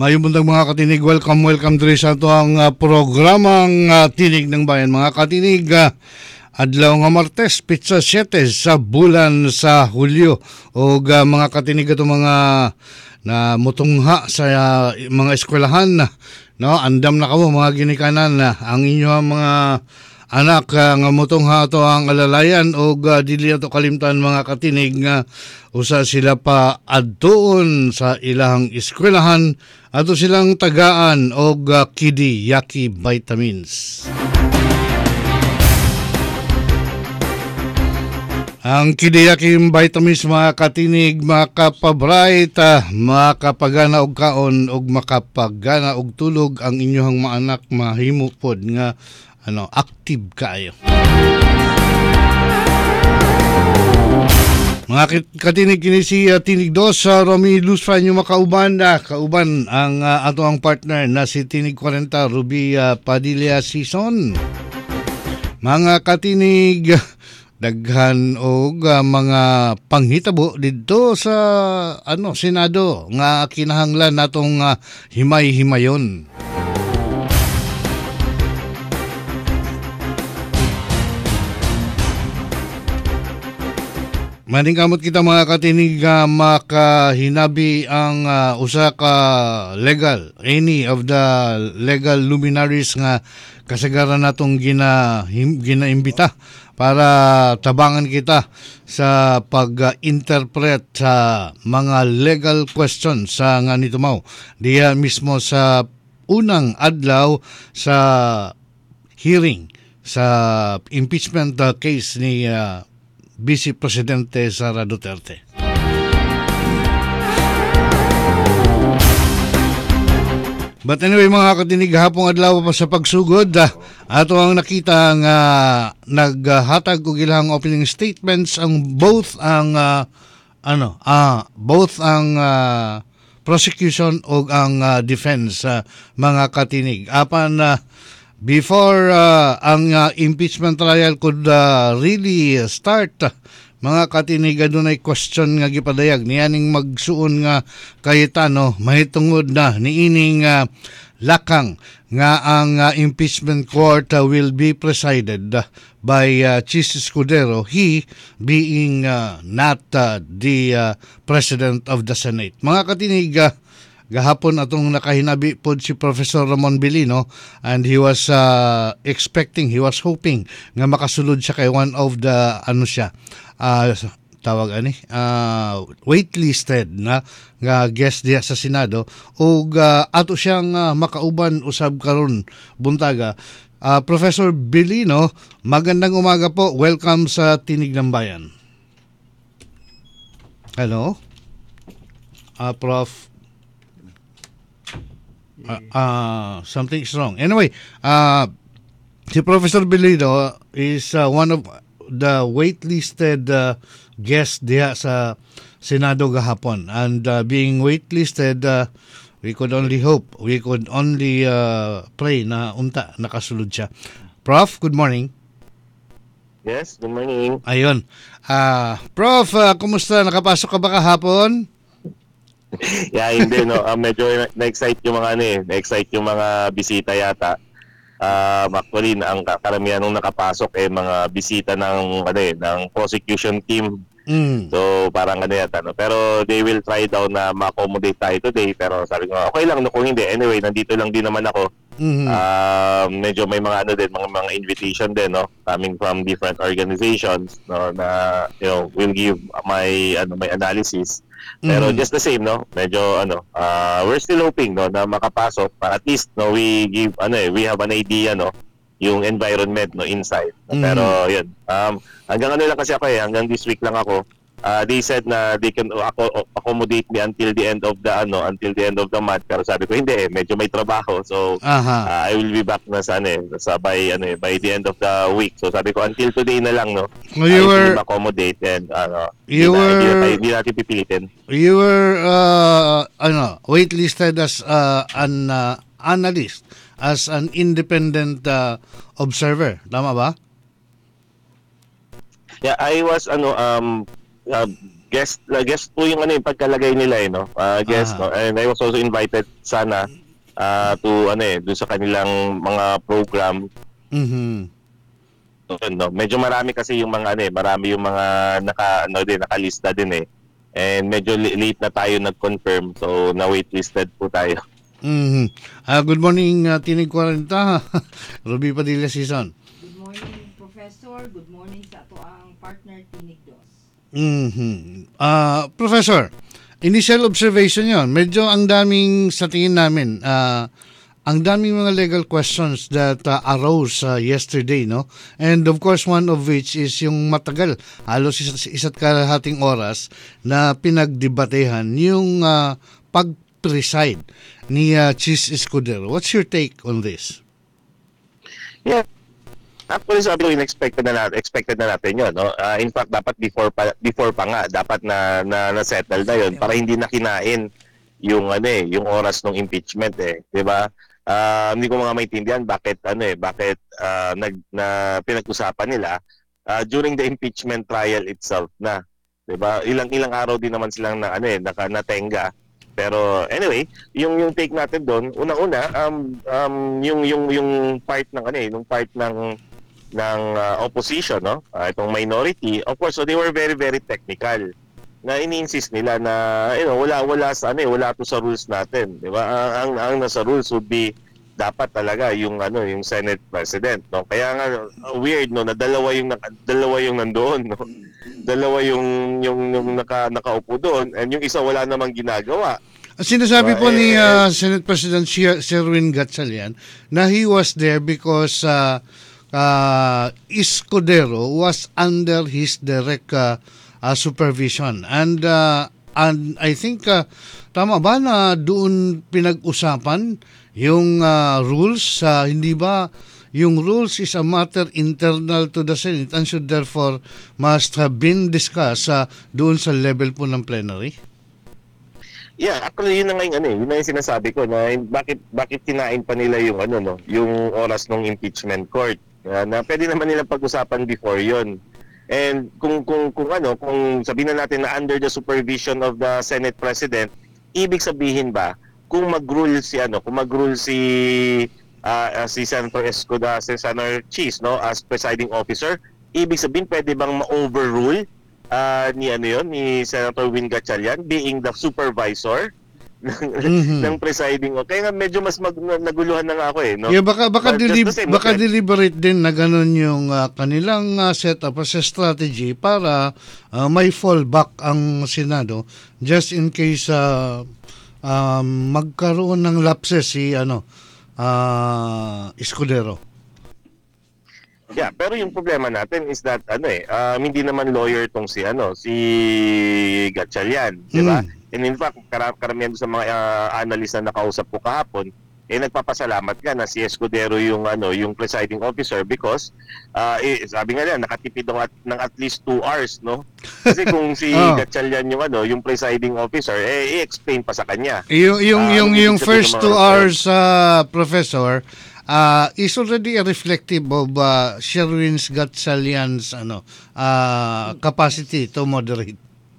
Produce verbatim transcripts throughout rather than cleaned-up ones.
Mayong buntag mga katinig, welcome, welcome diri sa ito ang uh, programang uh, Tinig ng Bayan. Mga katinig, uh, adlaw nga Martes, Pizza siyete sa bulan sa Hulyo. O uh, mga katinig ito mga na mutungha sa uh, mga eskwelahan, no? Andam na kamo mga ginikanan, uh, ang inyong mga anak uh, nga mutungha ito ang alalayan o uh, dili ito kalimtan mga katinig nga uh, usa sila pa adtuon sa ilang eskwelahan ato silang tagaan og uh, Kidi Yaki Vitamins. Ang Kidi Yaki Vitamins mga katinig makapabright, uh, makapagana og kaon og makapagana og tulog ang inyong mga anak mahimo pod nga ano active kaayo. Mga katinig kini si uh, Tinig dos sa uh, Romy Luz Franyo makauban na kauban ang uh, ato ang partner na si Tinig forty Ruby uh, Padilla Season. Mga katinig daghan og uh, mga panghitabo didto sa ano Senado nga kinahanglan natong uh, himay-himayon. Maningkamot kita mga katinig uh, makahinabi ang uh, usa ka legal, any of the legal luminaries nga kasagaran natong gina, him, ginaimbita para tabangan kita sa pag-interpret sa mga legal questions sa nga nitumaw. Diya mismo sa unang adlaw sa hearing sa impeachment uh, case ni uh, Vice Presidente Sara Duterte. But anyway mga katinig, hapong adlaw pa sa pagsugod, uh, ato ang nakita nga uh, naghatag og ilang opening statements ang both ang uh, ano ah uh, both ang uh, prosecution og ang uh, defense uh, mga katinig. Apan uh, Before uh, ang uh, impeachment trial could uh, really start, uh, mga katinig adunay question nga gipadayag niyaning magsuon nga Cayetano mahitungod na niining uh, lakang nga ang uh, impeachment court uh, will be presided uh, by uh, Chis Escudero, he being uh, not uh, the uh, President of the Senate. Mga katinig, uh, gahapon atong nakahinabi pod si Professor Ramon Bilino and he was uh, expecting, he was hoping nga makasulod siya kay one of the ano siya uh, tawag ani uh, waitlisted na nga guest diya sa Senado ug uh, ato siyang uh, makauban usab karon buntaga. uh, Professor Bilino, magandang umaga po, welcome sa Tinig ng Bayan. Hello uh, Prof Uh, uh, something is wrong. Anyway, uh, si Professor Belino is uh, one of the waitlisted uh, guests diha sa Senado gahapon. And uh, being waitlisted, uh, we could only hope, we could only uh, pray na unta nakasulod siya. Prof, good morning. Yes, good morning. Ayun. Uh, Prof, uh, kumusta? Nakapasok ka ba kahapon? Yeah, hindi no. Uh, medyo na-excite yung mga ano eh, na-excite yung mga bisita yata. Um, actually, ang karamihan nung nakapasok eh mga bisita ng ano eh, ng prosecution team. Mm. So, parang ano yata no. Pero they will try daw na ma-accommodate tayo today, pero sabi ko, okay lang no kung hindi. Anyway, nandito lang din naman ako. Mm-hmm. Uh, medyo may mga ano din, mga mga invitation din no, coming from different organizations no na you know, will give my ano my analysis. Pero mm-hmm. just the same no, medyo ano, uh, we're still hoping no na makapasok para at least no we give ano eh, we have an idea no yung environment no inside. Mm-hmm. Pero yun, um hanggang ano lang kasi ako eh, hanggang this week lang ako. Uh, they said na they can ac- accommodate me until the end of the ano, until the end of the month. Pero sabi ko hindi eh, medyo may trabaho. So uh, I will be back na sa ano eh, sa by ano eh, by the end of the week. So sabi ko until today na lang no. Well, you I were accommodate and ano, you hindi were na, hindi, hindi natin pipilitin. You were uh, ano, waitlisted as uh, an uh, analyst, as an independent uh, observer. Tama ba? Yeah, I was ano um uh, guest uh, guest po yung ano yung pagkalagay nila eh no. Uh, guest Ah. no. And I was also invited sana uh, to ano eh doon sa kanilang mga program. Mhm. No. Medyo marami kasi yung mga ano eh, marami yung mga naka ano din nakalista din eh. And medyo late na tayo nag-confirm so na waitlisted po tayo. Mhm. Ah, good morning, uh, Tinig forty. Ruby Padilla Season. Good morning, Professor. Good morning sa ato ang partner Tinig Dos. Mhm. Ah, Professor, initial observation 'yon. Medyo ang daming sa tingin namin, ah ang daming mga legal questions that uh, arose uh, yesterday, no? And of course, one of which is yung matagal, halos isa, isa't kalahating oras na pinagdebatehan yung uh, pag-preside ni uh, Chis Escudero. What's your take on this? Yeah. Actually, sabi ko, expected na natin, expected na natin 'yon, no? Uh, in fact, dapat before pa before pa nga dapat na na, na settle na 'yon para hindi na kinain yung ano eh, yung oras ng impeachment eh, 'di ba? Uh, hindi ko mga maintindihan bakit ano eh, bakit uh, nag na pinag-usapan nila uh, during the impeachment trial itself na, 'di ba? Ilang-ilang araw din naman silang na ano eh, naka natenga. Pero anyway, yung yung take natin doon, una-una um, um yung yung yung part ng ano eh, yung part ng ng uh, opposition, no? Uh, itong minority, of course, so they were very very technical. Na ini-insist nila na you know, wala wala sa ano eh, wala to sa rules natin, 'di ba? Ang, ang ang nasa rules would be dapat talaga yung ano, yung Senate President, no? Kaya nga uh, weird no na dalawa yung naka, dalawa yung nandoon, no? Dalawa yung yung yung naka nakaupo doon and yung isa wala namang ginagawa. Sinasabi po Eh, ni uh, Senate President Sher- Sherwin Gatchalian na he was there because uh, uh, Escudero was under his direct uh, uh, supervision. And uh, and I think uh, tama ba na doon pinag-usapan yung uh, rules, uh, hindi ba yung rules is a matter internal to the Senate and should therefore must have been discussed uh, doon sa level po ng plenary? Yeah, actually yun na nga yung ano eh, yun na yung sinasabi ko na bakit bakit kinain pa nila yung ano no, yung oras ng impeachment court. Uh, na pwede naman nilang pag-usapan before yon. And kung kung kung ano, kung sabihin na natin na under the supervision of the Senate President, ibig sabihin ba kung mag-rule si ano, kung mag-rule si uh, uh, si Senator Escudero, si Senator Chis, no, as presiding officer, ibig sabihin pwede bang ma-overrule uh, ni ano yon, ni Senator Win Gatchalian being the supervisor ng, Mhm. ng presiding. Kaya nga medyo mas mag, naguluhan na nga ako eh, no? Yeah, baka baka, But just deli- the same, baka okay. deliberate din na ganun yung uh, kanilang uh, setup as a strategy para uh, may fallback ang Senado just in case uh, um, magkaroon ng lapses si ano uh, Escudero. Yeah, pero yung problema natin is that ano eh, um, hindi naman lawyer tong si ano, si Gatchalian, di ba? Mm. And in fact, kar- karamihan sa mga uh, analyst na nakausap ko kahapon, eh nagpapasalamat ka na si Escudero yung ano, yung presiding officer because uh, eh, sabi nga niya nakatipid ng at, ng at least two hours, no? Kasi kung si Oh. Gatchalian yung ano, yung presiding officer, eh i-explain pa sa kanya. Yung yung Ah, yung, ano yung ibig sabihin first ng mga two reference? hours uh, professor uh, is already a reflective of uh, Sherwin's Gatchalian's ano uh, capacity to moderate.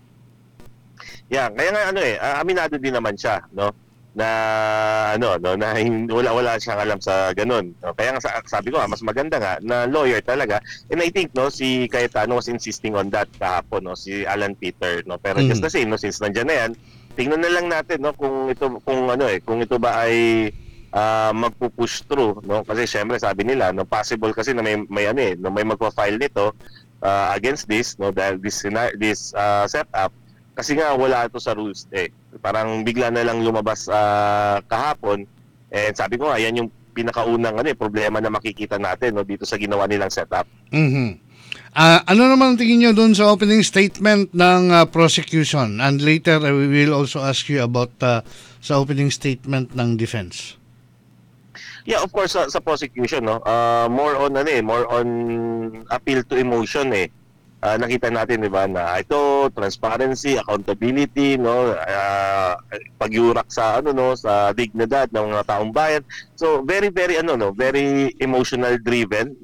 Yeah, kaya nga ano eh, ah, aminado din naman siya, no? Na ano, no, na hin- wala wala siyang alam sa ganun. No? Kaya nga sa- sabi ko, ah, mas maganda nga na lawyer talaga. And I think no, si Cayetano was insisting on that kahapon, no, si Alan Peter, no. Pero Mhm. just the same, no, since nandiyan na yan, tingnan na lang natin, no, kung ito kung ano eh, kung ito ba ay ah, magpo-push through, no? Kasi syempre sabi nila, no, possible kasi na may may ano eh, no, may magpa-file nito ah, against this, no, dahil this scenar- this ah, setup. Kasi nga wala ito sa rules eh. Parang bigla na lang lumabas uh, kahapon. And sabi ko nga, yan yung pinakaunang ano, eh, problema na makikita natin no, dito sa ginawa nilang setup. Mhm. Ah, ano naman ang tingin nyo doon sa opening statement ng ah, prosecution? And later, I will also ask you about ah, sa opening statement ng defense. Yeah, of course, sa, sa prosecution, no, uh, more on ano eh, more on appeal to emotion eh. Uh, nakita natin, di ba, na ito, transparency, accountability, no, uh, pagyurak sa, ano, no, sa dignidad ng mga taong bayan. So, very, very, ano, no, very emotional driven, no,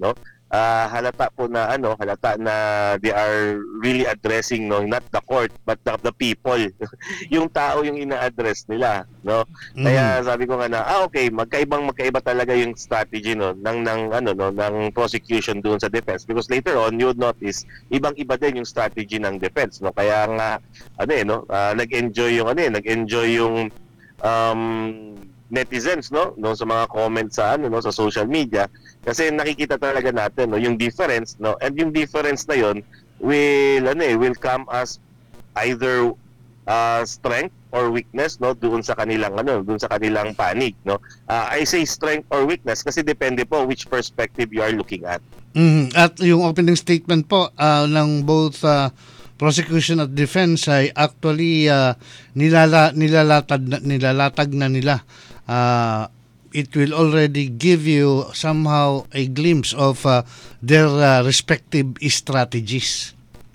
ah, halata po na ano, halata na they are really addressing, no, not the court but the, the people. Yung tao yung ina-address nila, no. Kaya sabi ko nga na ah okay, magkaibang magkaiba talaga yung strategy, no, ng ng ano, no, ng prosecution doon sa defense, because later on you would notice ibang-iba din yung strategy ng defense, no. Kaya nga ano eh, no, ah, nag-enjoy yung ano eh, nag-enjoy yung um netizens, no, no, sa mga comments sa ano, no, sa social media, kasi nakikita talaga natin, no, yung difference, no, and yung difference na yon will ano eh, will come as either uh, strength or weakness, no, doon sa kanilang ano, doon sa kanilang panig, no. Uh, I say strength or weakness kasi depende po which perspective you are looking at. Mhm. At yung opening statement po ah, ng both ah, prosecution at defense ay actually ah, nilala, nilalatag, na, nilalatag na nila. Ah, it will already give you somehow a glimpse of ah, their ah, respective strategies.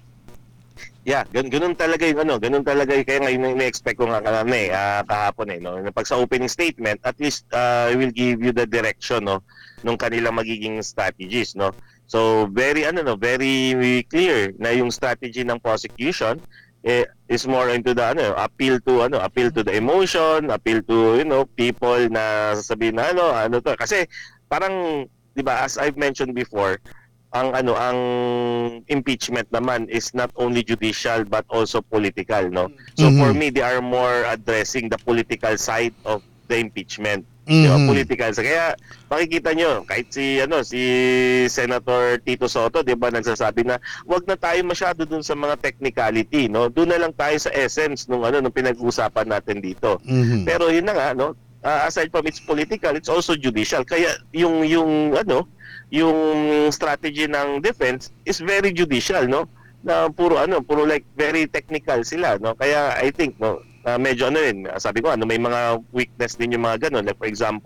Yeah, gan ganun talaga yung ano, ganun talaga yung, kaya ngayon na-expect ko nga kanina eh, ah, kahapon eh, no. Pag sa opening statement, at least uh, it will give you the direction, no, nung kanilang magiging strategies, no. So very ano no, very clear na yung strategy ng prosecution eh, is more into the ano, appeal to ano, appeal to the emotion, appeal to, you know, people na sasabihin na ano, ano to. Kasi parang 'di ba, as I've mentioned before, ang ano ang impeachment naman is not only judicial but also political, no. So Mhm. for me they are more addressing the political side of the impeachment. Di ba? Mhm. Political. So, kaya makikita nyo kahit si ano si Senator Tito Soto, 'di ba, nagsasabi na wag na tayo masyado dun sa mga technicality, no. Doon na lang tayo sa essence nung ano nung pinag-uusapan natin dito. Mhm. Pero yun na nga, no, uh, aside from it's political, it's also judicial. Kaya yung yung ano, yung strategy ng defense is very judicial, no. Na puro ano, puro like very technical sila, no. Kaya I think, no, uh, medyo ano rin, sabi ko ano, may mga weakness din yung mga ganun. Like for example,